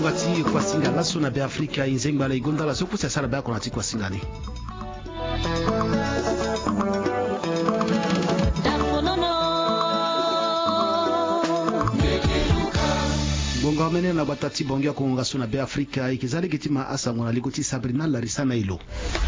bati kwa singa la sona be Afrika inzengba la igonda la sokusa sala ba konati kwa singani bonga mene na batati bongia konga sona be Afrika ikizali gitima asa ngona ligoti Sabrina Larisana ilo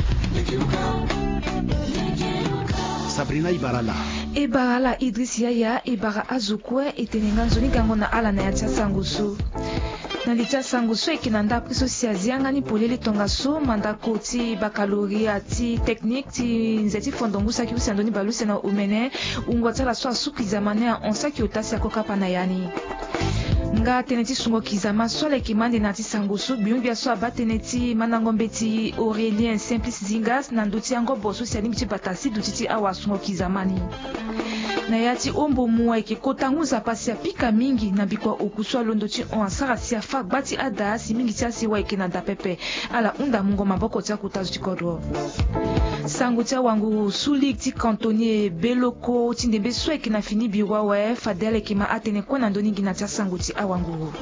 Sabrina Ibarala Idris Yaya Ibara Azukwe itenenga nzoni gango na ala na yatia sangusu na litia sangusu ekinanda priso siazianga ni polele tonga so manda koti bakaloria ti technique ti nzeti fondongusa ki usandoni baluse na umene ungwatala so asukizamane onsa ki otasi akoka pana yani nga teneti sungo kizama swale kimande na ti sangusu biumbia so abateneti manangombe ti Aurélien Simplice Zingas na nduti yango boso siani biti batasi duti ti awa sungo kizamani na yati ombo muwa eke kotanguza pasi ya pika mingi na bikwa okuswa londo ti oansara si afa gbati ada si mingi ti asi wa eke na dapepe ala unda mungo maboko ti akutazu ti kodro sangu ti awangu sulik ti cantonnier beloko ti ndembe so eke na fini biwa we fadele eke ma atene kue na ndoni ngi na ti asangu ti awangu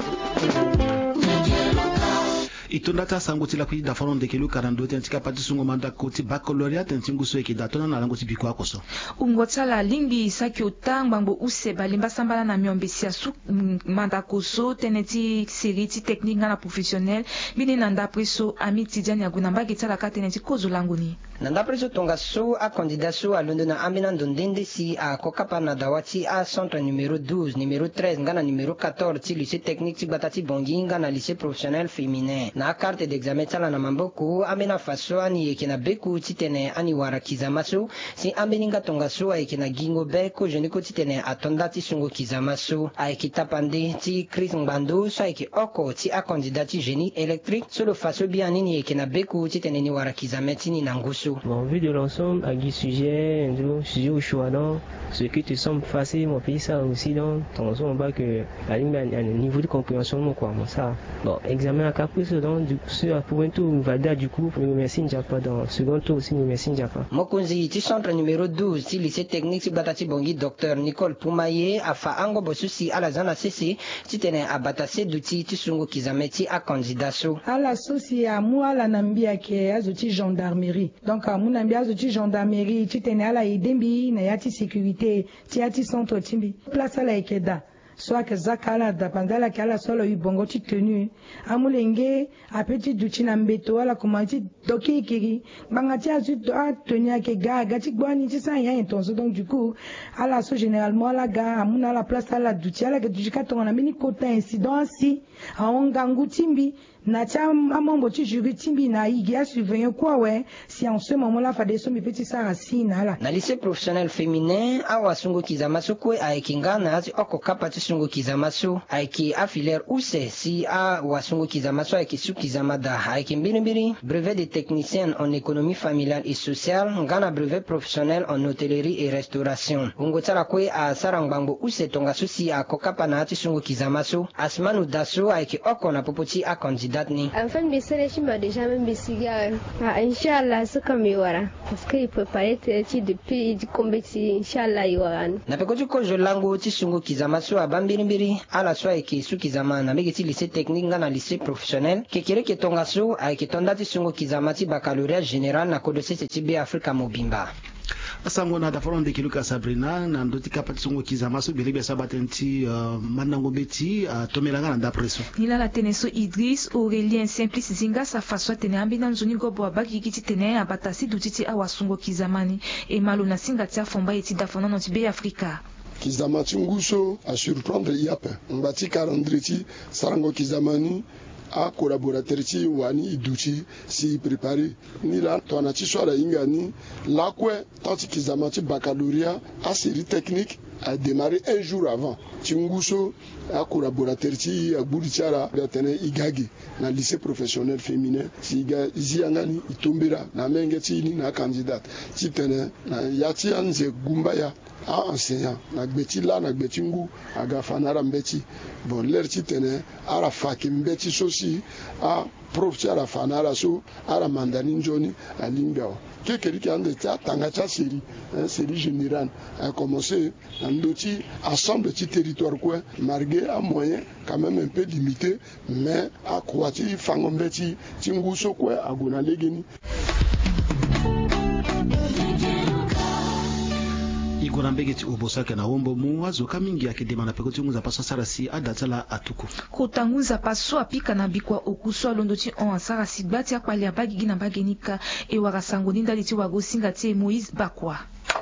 itondata sangu ti la kui da foron de kelu karando tentika pati sungo manda koti baccalauréat tentingu so eke da tona na lango ti bikwa koso ungotala limbi saki otangbango use balimba sambala na miombe sia su manda koso teneti série ti technique ngana professionnel bini na ndapre so ami tidiane aguna mbagi tala ka teneti kozo langu ni na ndapre so tonga so a candidat so alondo na ambina ndondende si a kokapa na dawati a centre numéro 12 numéro 13 ngana numéro 14 ti lycée technique ti gbata ti bongi ngana lycée professionnel féminin na carte d'examen tala na mamboko ambina faso ani yeke na beku ti tene ani wara kizama so si ambeni nga tonga so ayeke na gingo beko jeniko ti tene atonda ti sungo kizama so ayeke tapande ti Chris Ngbando so ayeke oko ti a candidat ti génie électrique so lo faso bien ni yeke na beku ti tene ni wara kizama ti ni na ngusu. Bon, vu de l'ensemble, à Guy sujet au choix, donc, ce qui te semble facile, mon pays, ça aussi, donc, on voit que la ligne a un niveau de compréhension, quoi, bon, ça. Bon, examen à caprice, donc, du coup, pour un tour, valida, du coup, pour le merci, pas dans le second tour aussi, le merci, pas. Mokonzi, ti centre numéro 12, ti lycée technique, ti Batati Bongi, docteur Nicole Poumaye, a fa ango bosusi, à la zone CC, ti tene a batase d'outil, ti sungo kizameti, a candidat. À la soci, à moi, la nambia, qui est à zouti gendarmerie. Donc, à mon ambiance de gendarmerie, tu tenais à la idembi, na yati sécurité, tu yati centre timbi. Place à la ekeda. Soit que Zakala, d'Apandala, qui a la seule eu bongo ti tenu. Amulenge, a petit duchi nambeto, à la commandite, doki kiri. Bangati a tenu à kega, gati guani, ti sa y'a intention. Donc, du coup, à la so généralement, la gare, à la place à la duchi, à la duchi katon, on a mis côté incident ainsi, à ongangu timbi. Na tia amambo ti jury timbi na igi a surveiller quoi ouais si en ce moment là fa des sommes petits sarasina là na lycée professionnel féminin awa sungo kizamaso kwe aikinga na ati oko kapa ti sungo kizamaso aiki affilaire use si a wa sungo kizamaso aiki su kizamada aiki mbiri brevet de technicien en économie familiale et sociale ngana brevet professionnel en hôtellerie et restauration ungo tsara kwe a sarangbango use tonga so si a kokapa na ati sungo kizamaso asmanu daso aiki oko na popoti a candidat. Enfin, mais c'est les déjà même Bessiga. Inch'Allah, c'est comme il y aura. Parce qu'il peut pas être depuis du compétition. Inch'Allah, il y aura. Na pekoti ko jolango ti sungo kizama so abambiri ala so eke su kizama na mege ti lycée technique nga na lycée professionnel kekere ke tonga so ayeke tonda ti sungo kizama ti baccalauréat général na kodose ti be Afrika mobimba. asango na da foron de kiluka Sabrina na ndoti kapati sungo kizama so bilebe sabatenti manango beti tomelanga na ndapreso nila la teneso Idris Aurélien Simplice Zinga sa faso tene ambina nzoni gobo abaki kiti tene abatasi dutiti awa sungo kizamani e malu na singa tia fomba eti da fonon ti be Afrika kizamati nguso a surprendre yape mbati karandriti sarango kizamani a collaborateur ti wani iduchi si préparé ni la tona ti soara ingani lakwe tanti kizama ti baccalauréat a série technique a démarré un jour avant Tinguso a collaborateur ti agburi tiara tene igagi na lycée professionnel féminin si ziangani itombera na menge ti ni na candidate ti tene na yati anze gumbaya a enseignant na gbeti la na gbeti ngu aga fanara mbeti bon l'air ti tene ara faki mbeti sosi a prof cha la fanala so ala mandarin joni alinga quelqu'un qui a des tanga cha série générale a commencé ndoti ensemble petit territoire quoi margué à moyen quand même un peu limité mais à kwati fangombeti tinguso quoi agona legeni igona mbegeti ubosaka na wombo muwazo kamingi akidema na pekoti nguza paso sarasi adatala atuku kutanguza paso apika na bikwa okuso alondoti on sarasi gbati akwali abagigi na bagenika ewara sango ndali ti wagosinga ti Moïse Bakwa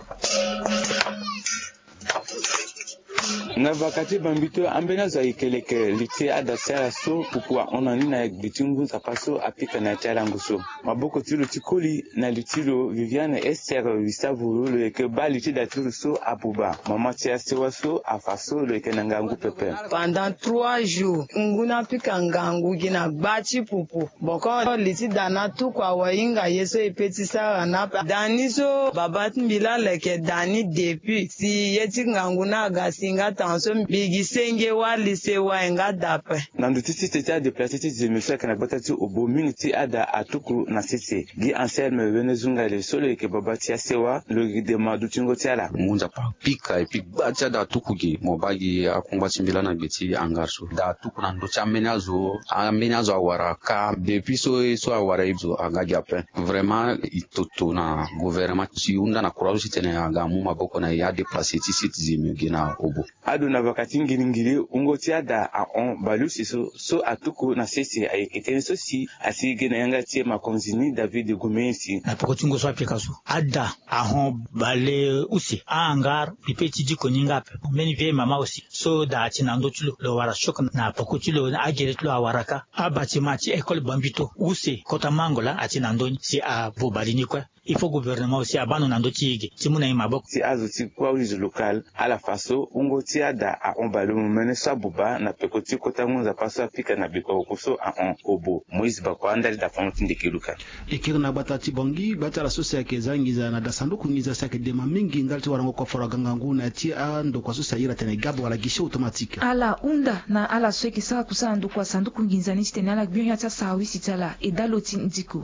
na vakati bambito ambena za ikeleke liti adasera so kukua onani na bitungu za paso apika na chalanguso maboko tilo tikoli na litilo Viviane Esther Wisavu le eke ba liti datulu so abuba mama tia sewa so afaso le eke nangangu pepe pendant 3 jours nguna pika ngangu gina bachi pupu boko liti dana tu kwa wainga yeso epeti sara na dani so babat mbila leke dani depuis si yeti ngangu na gasinga tanso bigi senge wali se wainga dape nandu titi tete a déplacé titi monsieur kana batati obo miniti ada atuku na sisi gi Anselme Venezunga le solo ke babati asewa le de madutingo tiala munza pa pika epi batia da atuku gi mobagi akumba simbila na beti angarso da atuku na ndo chamenazo awara ka depuis so awara ibzo agaji ape vraiment itoto na gouvernement si unda na kurazo sitene agamu maboko na ya déplacé titi zimi gina obo ado na vakati ngilingili ungoti ada a on balusi so atuku na sisi ayeketen so si asige na yanga tie makonzini David Gumensi na pokotungo so apikaso ada a on bale usi angar pipeti diko ningape meni vie mama usi so da tinando tulo lo wara shok na pokotulo na ageretlo awaraka abati machi école bambito usi kota mangola atinando si a bobalini kwa il faut gouvernement aussi abano nando tige timuna imabok si azuti kwa wiz local ala faso ungoti ada a on balu mene sabuba na pekoti kota ngunza paso apika na biko kuso a on obo Moïse Bakwa ndali da fonti ndikiluka ikirna batati bongi batala sosia kezangiza na dasanduku ngiza sake dema mingi ndalti warango kwa fora gangangu na ti ando kwa sosia ira tene gabo wala guichet automatique ala unda na ala sweki saka kusandu kwa sanduku ngiza ni tene ala gbion ya ta sawisi tala edaloti ndiko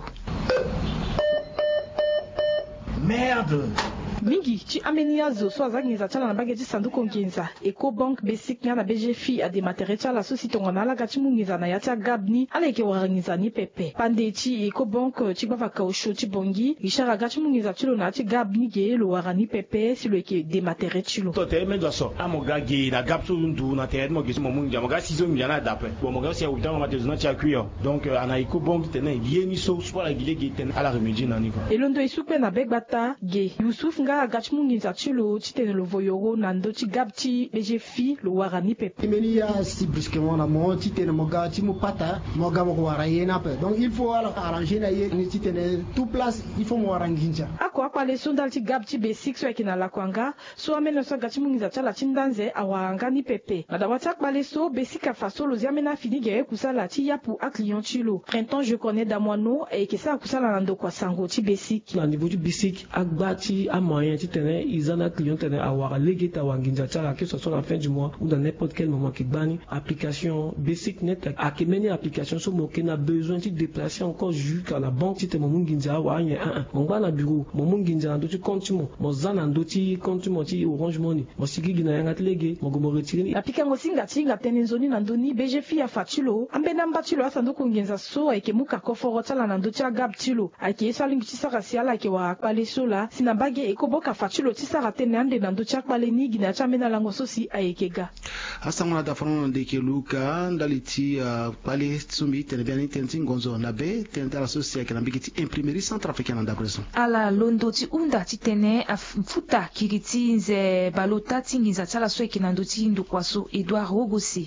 Merde! Mingi, ci ameniazo so azangiza chala na bageti sanduku nginza. Eco Bank Basic na BGFI a dematere chala so sitonga la gachi mungiza na yatia gabni ala eke warangiza ni pepe. Pande ci Eco Bank ci bava kausho ci bongi. Ishara gachi mungiza chilo na ati gabni ge lo warani pepe si lo eke dematere chilo. Tote mendo so amoga ge na gapso ndu na te mo gesi mo mungia moga sizo mjana dape. Bo moga si auta ma te zona tia kuyo. Donc ana Eco Bank tene yemi so swala gile ge tene ala remedi na niko. Elondo isupe na begbata ge Yusuf nga gachi mungiza chilo chitene lo voyoro nando ci gabti BGFI lo warani pepe. Imeni ya si brusquement na mo chitene moga ci mo pata moga mo waraye na pe. Donc il faut arranger na ye ni chitene tout place il faut mo waranginja. Akwa kwa le sondal ci gabti B6 so ekina la kwanga so amena so gachi mungiza chala chindanze awanga ni pepe. Na dawata kwa le so B6 faso lo ziamena fini ge kusala ci yapu a client chilo. Printemps je connais damwano et que ça kusala nando kwa sango ci B6. Na niveau du B6 agbati a moyen ils en ont client avoir légué ta wanginja que ce soit à la fin du mois ou dans n'importe quel moment qui bani application basic net à qui mène application sur mon qui a besoin de déplacer encore jusqu'à la banque si tu mon ginja ou mon gars na bureau mon ginja ando tu compte mon zan ando tu compte mon ti Orange Money mon sigi gina yanga légué mon go retirer application singa tinga tenenzoni nandoni BGFI ya fatilo ambena mbatilo asanduku ngenza so eke muka koforo tala nando tia gabtilo ake salingi tisaka siala ke wa pale sola sinabage ekoboka fatilo tisaka tene ande nando tia pale nigi na chamena lango sosi aekega hasa mwana da frono de keluka ndaliti pale tsumbi tene bien intensi ngonzo na be tente la sosi ake nambiki imprimerie centrafricaine nda preso ala londo ti unda ti tene afuta kiriti nze balota tingiza tsala so eke nando ti ndu kwaso Edouard Rogosi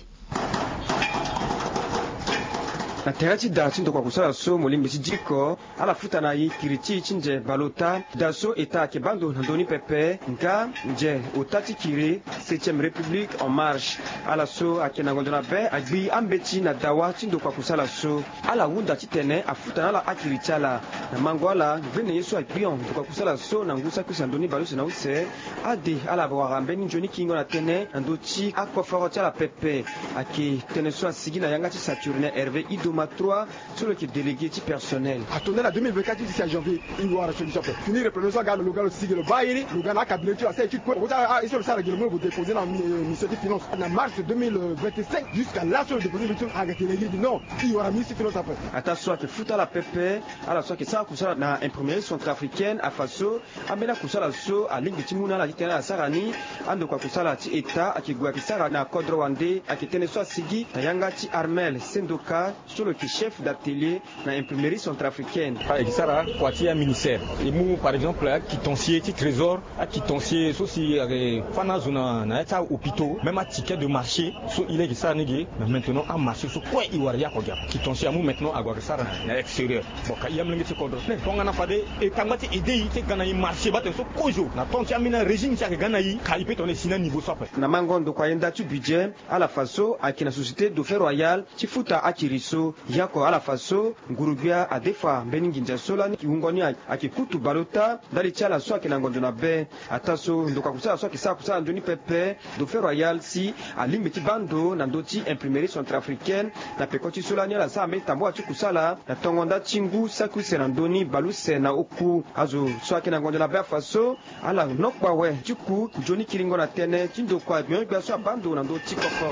na terati da tindo kwa kusala so molimbi jiko ala futa na yi kiriti chinje balota da so eta ke bando ndoni pepe nka nje otati kiri 7e république en marche ala so akena ngondona be agbi ambeti na dawa tindo kwa kusala so ala wunda titene afuta na la akiritala na mangwala vene yeso agbion kwa kusala so na ngusa kusandoni balose na use ade ala bawarambe ni joni kingo na tene ndoti akwa faro tala pepe aki tene so asigina yanga ti Saturne Hervé Idom ma 3 sur le qui délégué personnel. Attendez la 2024 d'ici à janvier, il y aura la solution. Finir le premier soir, le local aussi, le bail, le gars, cabinet, tu as cette étude. Vous avez ça règlement, vous déposez dans le ministère des Finances. En mars 2025, jusqu'à là, sur le dépôt de l'étude, avec les délégués, non, il y aura ministre des Finances après. Attention, que fout à la PP, à la soit que ça, dans l'imprimerie centrafricaine, à Faso, à Mena Koussala, à Ligue de Timouna, la Gitana, à Sarani, à Ndokwa Koussala, État, à Kigouakisara, à Kodro Rwandais, à Kiteneso, à Sigi, à Yangati Armel, Sendoka, sur le chef d'atelier, dans l'imprimerie centrafricaine. Par exemple, Kwati, un ministère. Et nous, par exemple, à Kitoncier, Trésor, à Kitoncier, aussi, Fanazuna, Naeta, hôpitaux, même à ticket de marché, il est ça, mais maintenant, à marché, sur quoi il y a quoi Kitoncier, maintenant, à Guagasara, à l'extérieur. Bon, il y a un seconde. Mais quand on a fait des Kangati idées, c'est Ganaï marché, battre sur Kojo. Na ton tiamina régime, c'est Ganaï, Kaipé, on est sinon niveau soit. Namangon de Kwayenda, tu budget, à la Faso, à la société de Fer Royal, Tifuta, à Kiriso, Yako, à la Faso, Gurubia, à Defa, Beninginja Solani, Kungoni, à Kikutu Balota, Dalitia, la soie qui n'a pas bé, à Tasso, de Kakusa, la soie qui s'appelle Andoni Pepe, de Fer Royal, si, à Limiti Bando, Nandoti, imprimerie centrafricaine, la Pekoti Solani, la Same, Tambo, Tukusala, la Tongonda Chingu, Saku Serandoni, Balou Sena, Oku, Azo, soie qui n'a pas de Faso, à la Nokbawe, Tuku, Johnny Kiringo, la Tene, Tindo Kwa, bien, bien sûr, Bando, Nandoti Koko.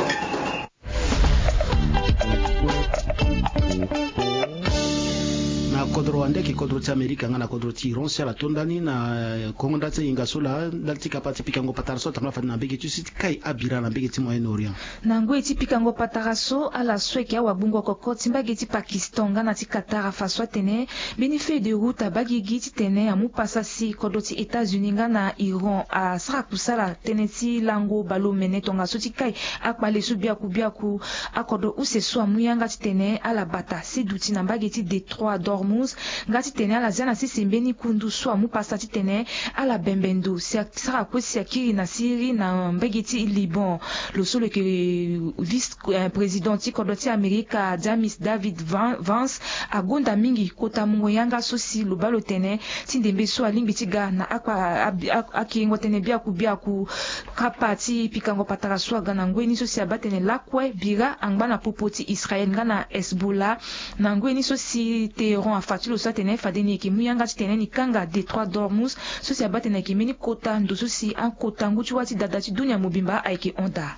na kodro wande ki kodro ti Amerika nga na kodro ti Iran si ala tondani na kongo ndati inga sola ndati kapati pikango pataraso tamla fati na bege tu siti kai abira na bege ti Moyen-Orient na ngwe ti pikango pataraso ala sweki awa bungo koko ti mbage ti Pakistan nga na ti Qatar afaso tene beni feuille de route abagigi ti tene amu pasa si kodro ti États-Unis nga na Iran a sara kusala tene ti lango balo mene tonga so ti kai akpale su biaku akodo use so amu yanga ti tene ala bata si duti na mbage ti Détroit d'Ormuz ngati tene ala zana si sembeni kundu so amu pasa ti tene ala bembendo si sara kwesi akiri na Syrie na mbege ti Liban lo solo ke vice président ti kodo ti Amerika James David Vance agonda mingi kota mungo yanga so si lo balo tene ti ndembe so alimbi ti ga na akpa akiringo tene biaku kapa ti pikango patara so ga na ngweni so si abatene lakwe bira angba na popo ti Israël nga na Hezbollah na ngweni so si Téhéran afatilo so tene fadeni ki muyanga ti tene ni kanga Détroit d'Ormuz so si abatene ki meni kota ndo so si an kota nguti wati dada ti dunia mobimba ayeke onda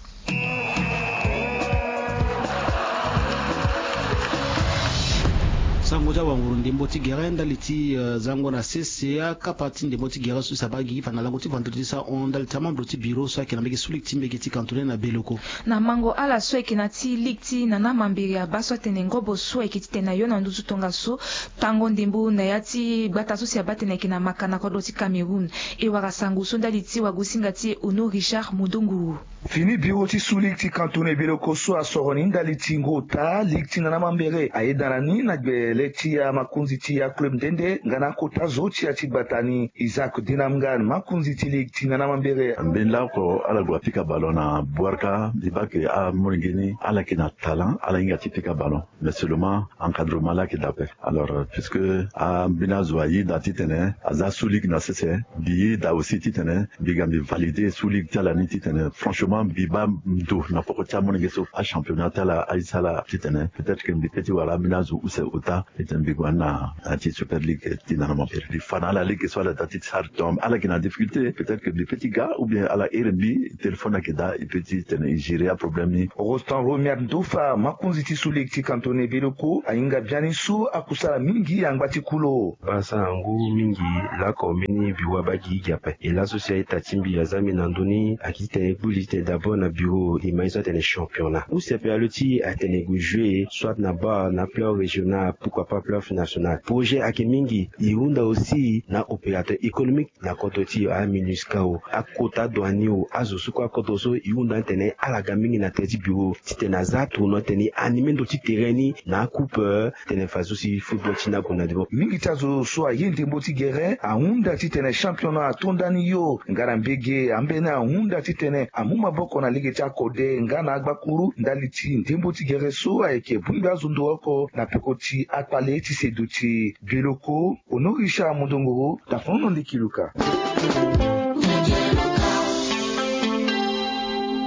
sangoja wanguru ndembo ti gere ndali ti zango na CCA kapa ti ndembo ti gere so sabagi fa na lango ti vendredi sa on ndali ti membre ti bureau so ayeke na mbege sulik ti mbege ti cantonné na Beloko na mango ala so ayeke na ti lik ti na na mambiri aba so atene ngobo so ayeke ti tene ayo na ndutu tonga so tango ndembo na ya ti gbata so si abatene ayeke na maka na kodro ti Cameroun e wara sango so ndali ti wagusinga ti Ono Richard Mudungu fini bureau ti sulik ti cantonné Beloko so asoro ni ndali ti ngota lik ti na na mambere ayedana ni na gbele ti ya makunzi ti ya club ndende nga na kota zo ti ya ti gbata ni Isaac Dinamgan makunzi ti lik ti na na mambere mbeni lako ala gue apika ballon na Bouarka i ba yeke amolingeni ala yeke na talent ala hinga ti pika ballon mais seulement encadrement la yeke dape alors puisque ambeni azo ayi da ti tene aza sulik na sese mbi da aussi ti tene mbi ga mbi valide sulik ti ala ni ti tene franchement mbi ba mdo na poko ti amonenge so achampionnat ti ala ayi sala ti tene peut-être que mbi peut-être wara ambeni azo use ota ti tene mbi gue ani na ti super league ti na na mambere mbi fana ala ligue so ala da ti sar tom ala yeke na difficulté peut-être que mbi petit gars ou bien ala RB téléphone ayeke da e peut ti tene e gérer a problème ni Rostan Romiat Ndofa makunzi ti sulik ti cantonné Beloko ahinga biani so akusala mingi angba ti kulo basa angu mingi lako meni biwa bagi giape e la so si aita ti mbi aza mi na ndöni ayeke ti tene gbuli ti tene d'abord na bureau e mai so atene championnat usepe alo ti atene gue jouer soit na ba na plan régional pourquoi pas plan national projet ayeke mingi e hunda aussi na opérateur économique na kodro ti aminuska o akota douani o azo so kue akodro so e hunda tene ala ga mingi na tene ti bureau ti tene aza tournoi tene animé ndo ti terrain ni na coupe tene fa so si football ti na gue na debo mingi ti azo so aye ndembo ti gere ahunda ti tene championnat atondani yo nga na mbege ambeni ahunda ti tene amu maboko na lege ti akode nga na agbakuru ndali ti ndembo ti gere so ayeke bungbi azo ndo oko na peko ti akpale ti sedu ti Beloko Ono Richard Mudungu tafono ndi kiluka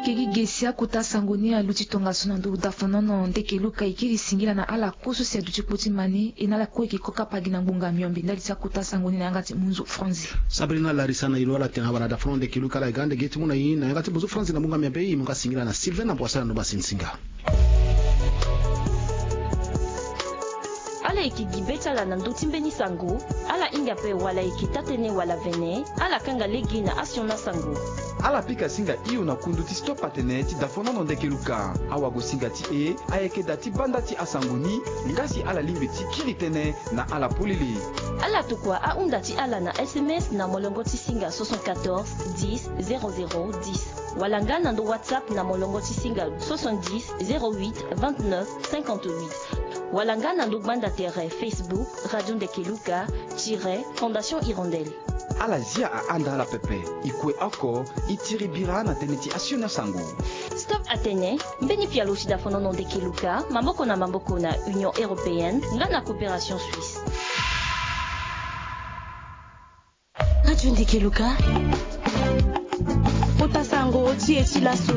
ikegi gesia kuta sangoni aluti tonga sunandu dafonono ndeke luka ikiri singila na ala kusu sia duchi kuti mani inala kweki koka pagina mbunga miombi ndali sia kuta sangoni na yangati munzu Franzi Sabrina Larissa na ilwala tena bana dafono ndeke luka la gande geti muna ina yangati munzu Franzi na mbunga miombi munga singila na Sylvain na Boisana no basinsinga ala ikigibeta la nanduti mbeni sango ala inga pe wala ikitatene wala vene ala kanga legi na asiona sango ala pika singa iyo na kundu ti stop atene ti dafona no ndeke luka awago singa ti ayeke da ti banda ti asangoni ngasi ala limbe ti kiri tene na ala polili ala tukua aunda ti ala na SMS na molongo ti singa 74 10 00 10 wala nga na ndo WhatsApp na molongo ti singa 70 08 29 58 wala nga na ndo banda tere Facebook Radio Ndekeluka Fondation Hirondelle ala zia a anda ala pepe ikue ako itiribira na tene ti asiona sango Stop Atene mbeni pialo ti dafono no Ndekeluka mamboko na Union Européenne nga na coopération suisse Radio Ndekeluka Kota sango ti etilaso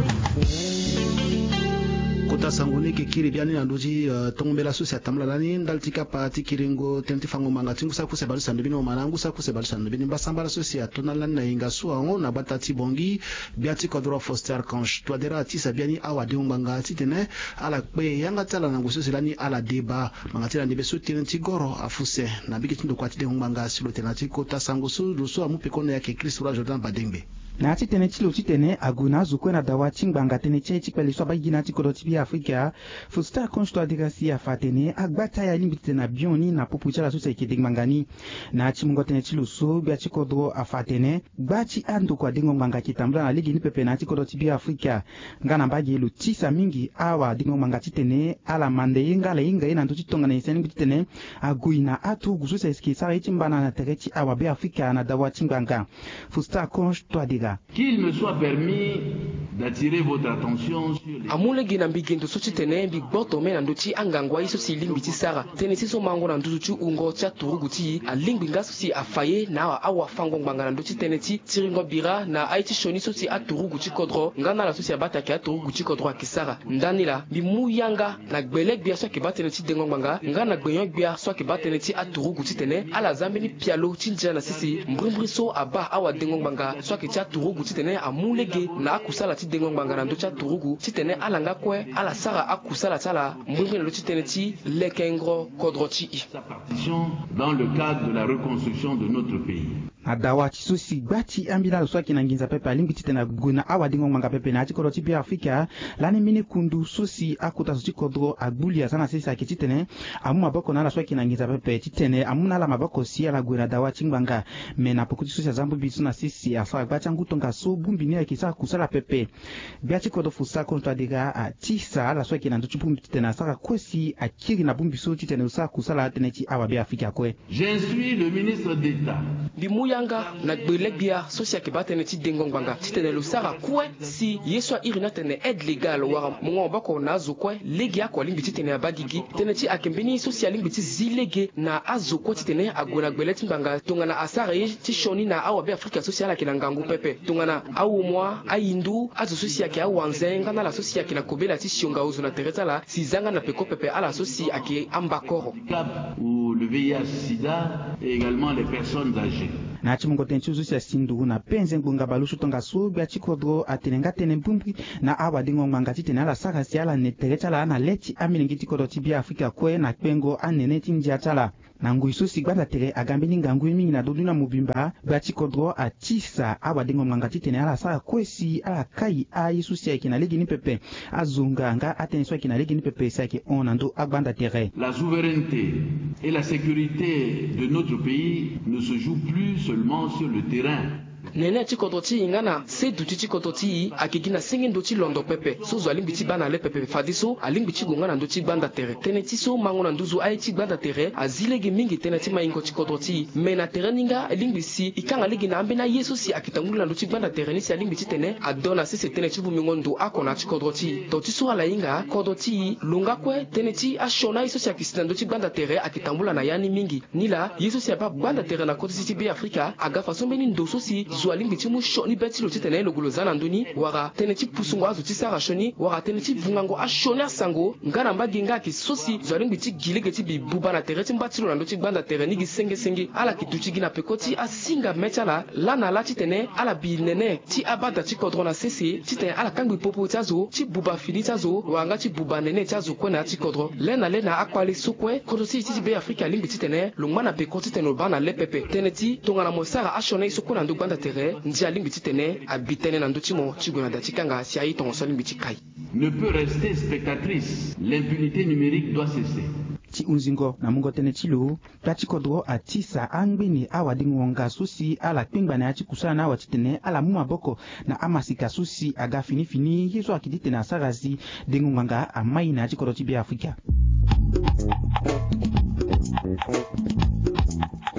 Kota sangoni ke kiri biani na ndoji tombela susi atamla lani ndaltika pati kiringo tenti fango manga tingu sa kuse balisa ndobini omanangu sa kuse balisa ndobini basambala susi atona lani na inga suwa ngo na batati bongi biati kodro Foster Kanch twadera atisa biani awa de mbanga titene ala kwe yanga tala na ngususi lani ala deba manga tila ndebe su tinenti goro afuse na bigi tindo kwa tide mbanga silo tenati kota sango su lusu amupekone yake Christopher Jordan Badengbe na titene chilo titene aguna zukwena dawa chingbanga tene chechi kweli so bagina tikodo tibi Afrika Foster Kanch twadera si afatene agbata ya limbite na bioni na popuchala so sekede mangani na chimungo tene chilo so bia chikodo afatene bachi ando kwa dingo manga kitambla na ligi ni pepe na tikodo tibi Afrika ngana mbagi lu tisa mingi awa dingo manga titene ala mande ingala inga ina ndo chitonga na iseni bitene aguina atu gususa eski sara chimbana na terechi awa be Afrika na dawa chingbanga Foster Kanch twadera qu'il me soit permis d'attirer votre attention sur les amulegi na mbigendo so tene big boto mena ndochi angangwa iso si lingbi ti sara tene si so mango na nduzu chu ungo cha turugu ti a lingbi ngaso si afaye na awa fango nganga na ndochi tene ti tiringo bira na aiti shoni so si aturugu chi kodro ngana la so si abata ki aturugu chi kodro akisara ndani la bi muyanga na gbelek bia so ki batene ti dengo nganga ngana gbenyo bia so ki batene ti aturugu ti tene ala zambeni pialo ti njana sisi mbrumbri so aba awa dengo nganga so ki turugu titene amulege na akusala ti dengo nganga na ndocha turugu titene alanga kwe ala sara akusala tala mbungi na titene ti lekengro kodrochi dans le cadre de la reconstruction de notre pays adawa chisusi bati ambila lo swaki na nginza pepe alimbi titena guna awa dingo nganga pepe na chikoro ti bi Afrika lani mini kundu susi akuta suti kodro agbulia sana sisi akititene amu maboko na la swaki na nginza pepe titene amuna la maboko si ala guna dawa chingbanga mena pokuti susi zambu bitu na sisi afa bacha ngutonga so bumbi ni akisa kusala pepe biati kodo fusa kontra diga atisa la swaki na nduchu bumbi titena saka kwesi akiri na bumbi so titene usa kusala teneti awa bi Afrika kwe j'instruis le ministre d'État yanga na gbelegbia sosia ke batene ti dengo nganga titene lo sara kwe si yeswa irina tene aide legal wara mongo bako na azokwe legi akwa limbi titene abagigi tene ti akembeni sosia limbi ti zilege na azokwe titene agona gbeleti mbanga tongana asare ti shoni na awa be Afrika sosia ke na ngangu pepe tongana awu mwa ayindu azo sosia ke awanzenga na la sosia ke na kobela ti shionga ozo na tereta la si zanga na peko pepe ala sosia ke ambakoro ou le VIH sida et également les personnes âgées na chimungo tenchu sia sindu na penze ngunga balushu tonga so bia chikodro atenenga tene mbumbi na awa dingo nganga titene ala saka si ala netereta la na leti amingi tikodo ti bia Afrika kwe na pengo anene ti njia tala na ngui so sigbanda tere agambeni ngangu mingi na doduna mubimba bia chikodro atisa awa dingo nganga titene ala saka kwesi ala kai a yesu sia kina legi ni pepe azunga nga ateniswa kina legi ni pepe sia ki onando agbanda tere la souveraineté et la sécurité de notre pays ne se jouent plus seulement sur le terrain. Nene chikodoti ingana se duti chikodoti akigina singin doti londo pepe sozo alimbi ti bana le pepe fadiso alimbi chi gongana ndoti banda tere teneti so mangona nduzu ai chi banda tere azilege mingi teneti maingo chikodoti mena tere ninga alimbi si ikanga ligi na ambena yesu si akitangula ndoti banda tere ni si alimbi ti tene adona si se teneti bu mingondo akona chikodoti toti so ala inga kodoti lunga kwe teneti ashona yesu si akisina ndoti banda tere akitambula na yani mingi nila yesu si aba banda tere na kodoti ti be Afrika agafa sombeni ndoso si zwa limbi ti mu shoni beti lo ti tene logulo za na nduni wara tene ti pusungo azo ti sara shoni wara tene ti vungango a shoni asango ngana mbagi nga ki sosi zwa limbi ti gilege ti bi buba na tere ti mbati lo na ndo ti gbanda tere ni gi senge ala ki duti gi na pekoti a singa mecha la na la ti tene ala bi nene ti abada ti kodro na sese ti tene ala kangbi popo ti azo ti buba fini ti azo wanga ti buba nene ti azo kwena ti kodro lena akwale sokwe kodro ti be Afrika limbi ti tene lo ngana pekoti tene lo ba na le pepe tene ti tonga na mosara a shone sokwe na ndo gbanda tere ndia limbi ti tene a bitene na ndo ti mo ti gona da ti kanga si ayi tongo so limbi ti kai ne peut rester spectatrice. L'impunité numérique doit cesser. Ti unzingo na mungo tene chilo plachi kodro atisa angbeni awa dingwonga susi ala pingbana achi kusana awa titene ala muma boko na amasika susi aga fini hizo akidite na sarazi dingwonga amai na achi kodro tibi Afrika.